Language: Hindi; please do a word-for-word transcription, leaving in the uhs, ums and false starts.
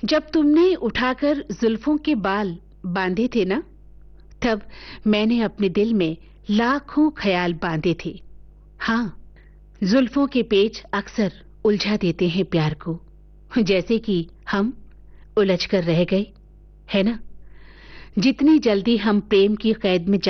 जब तुमने उठाकर जुल्फों के बाल बांधे थे ना, तब मैंने अपने दिल में लाखों ख्याल बांधे थे। हाँ, जुल्फों के पेच अक्सर उलझा देते हैं प्यार को, जैसे कि हम उलझ कर रह गए, है ना? जितनी जल्दी हम प्रेम की कैद में